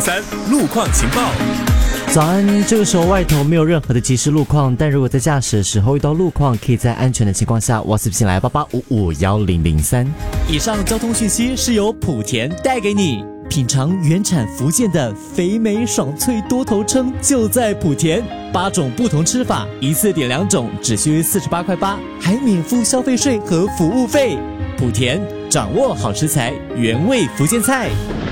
1003路况情报。 早安，这个时候外头没有任何的即时路况，但如果在驾驶的时候遇到路况，可以在安全的情况下 WhatsApp 进来88551003。 以上交通讯息是由莆田带给你。品尝原产福建的肥美爽脆多头称就在莆田，8种不同吃法，一次点2种，只需48块8，还免付消费税和服务费。莆田掌握好食材，原味福建菜。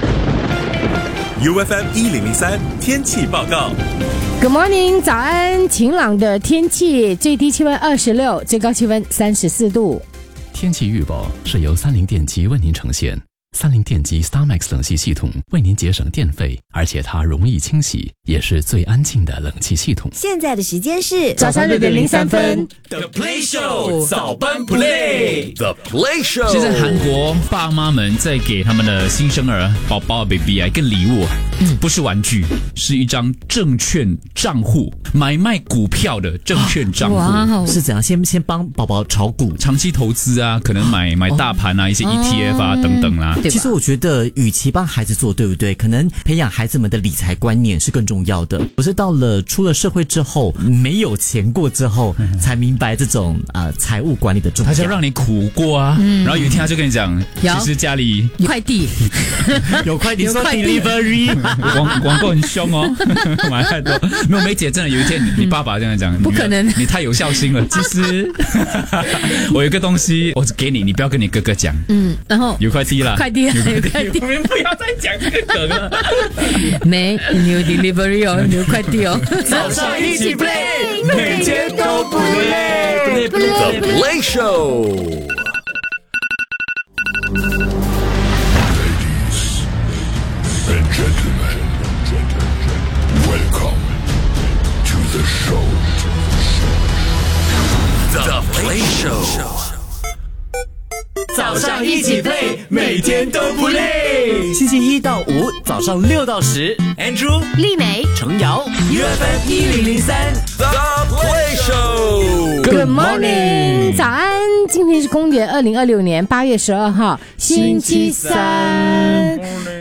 UFM 1003天气报告。 Good morning， 早安，晴朗的天气，最低气温26，最高气温34度。 天气预报是由30电机为您呈现。30电机 StarMax 冷气系统为您节省电费，而且它容易清洗，也是最安静的冷气系统。 现在的时间是早上6点03分。 The Play Show 早班 Play The Play Show。 现在韩国爸妈们在给他们的新生儿宝宝 baby 一个礼物，不是玩具，是一张证券账户，买卖股票的证券账户。 哇， 是怎样？先帮宝宝炒股， 长期投资啊，可能买大盘啊，一些 ETF 啊等等啦。 其实我觉得，与其帮孩子做，对不对？可能培养孩子们的理财观念是更重要的。不是到了出了社会之后，没有钱过之后，才明白这种财务管理的重要。 他想让你苦过啊，然后有一天他就跟你讲，其实家里快递有快递，说 delivery， 广告很凶哦，买太多。没有梅姐，真的有一天你爸爸这样讲， 不可能， 你太有孝心了。其实我有一个东西，我只给你，你不要跟你哥哥讲。 然后有快递了， 快递， 我们不要再讲这个梗了。 没有 delivery 哦，有快递哦。 早上一起 play， 每天都不累。 The Play Show。 and gentlemen, welcome to the show. The Play Show。 早上一起 play， 每天都不累。 星期1到5早上6到10 Andrew、 丽美、 程瑶 UFM 1003 The Play Show。 Good morning， 早安！今天是公元2026年8月12号，星期三。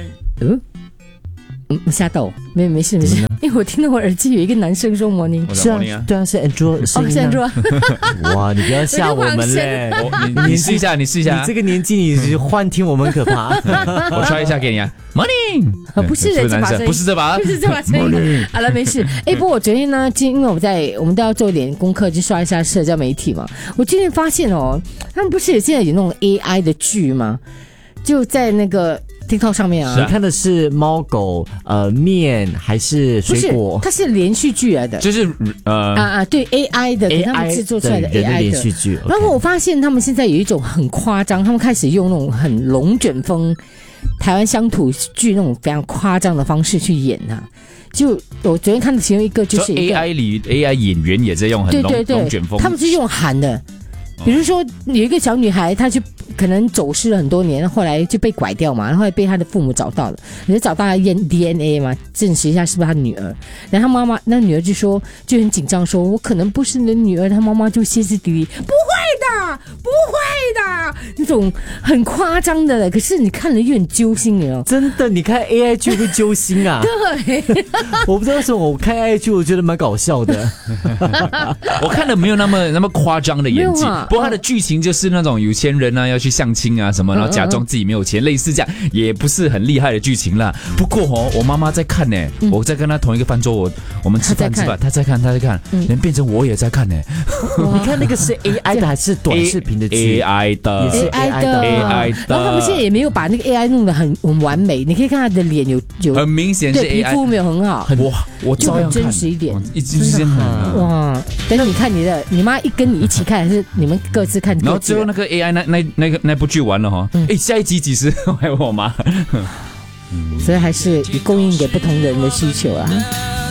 吓到我，没事，因为我听到我耳机有一个男生说 morning， 是啊，对啊，是 Andrew 声音啊， 是 Andrew。 哇，你不要吓我们嘞！ 你试一下，你这个年纪你幻听我们可怕。 我try一下给你啊 ，morning， 不是这把声音， 不是这把声音。好了，没事。不过我昨天呢，因为我们都要做一点功课，就刷一下社交媒体嘛。我今天发现哦，他们不是现在有那种 AI 的剧吗？就在那个 TikTok 上面啊。 你看的是猫狗面还是水果？ 不是，它是连续剧来的， 就是对 AI 的，给他们制作出来的 AI 的连续剧。 然后我发现他们现在有一种很夸张，他们开始用那种很龙卷风台湾乡土剧那种非常夸张的方式去演啊。就我昨天看的其中一个就是一个 AI 演员也在用很龙卷风， 他们是用喊的。比如说有一个小女孩，她就可能走失了很多年，后来就被拐掉嘛，然后被她的父母找到了，也就找到她验 DNA 嘛，证实一下是不是她女儿。然后妈妈那女儿就很紧张说，我可能不是你的女儿。她妈妈就歇斯底里，不会的，那种很夸张的，可是你看了又很揪心，你知道？ 真的，你看 AI 剧会揪心啊？ 对， 我不知道为什么我看 AI 剧我觉得蛮搞笑的。 我看的没有那么夸张的演技。不过他的剧情就是那种有钱人啊要去相亲啊什么，然后假装自己没有钱，类似这样，也不是很厉害的剧情啦。不过我妈妈在看呢，我在跟她同一个饭桌，我们吃饭，她在看，连变成我也在看呢。 你看那个是 AI 的还是短视频的剧 ？AI 的， 也是 AI 的。 然后他们现在也没有把那个 AI 弄得很完美，你可以看他的脸有很明显是 AI， 皮肤没有很好， 我照样看， 真实一点， 一直是哇！但是你看你妈跟你一起看，还是你们各自看？ 然后最后那个 AI 那部剧完了哈，下一集几时还有我妈？ 所以还是供应给不同人的需求啊。